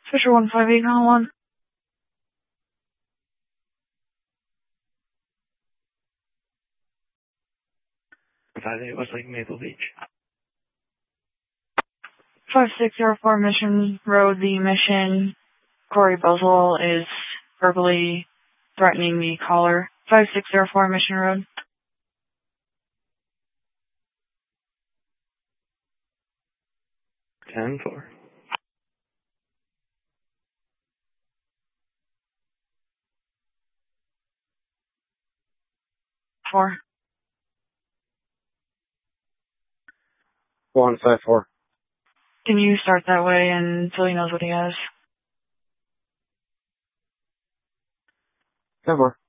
Fisher 15891. Westlake Maple Beach. 5604 Mission Road. The mission, Corey Buzzell, is verbally threatening the caller. 5604 Mission Road. 10-4. 4. 154. Can you start that way until he knows what he has? 10-4.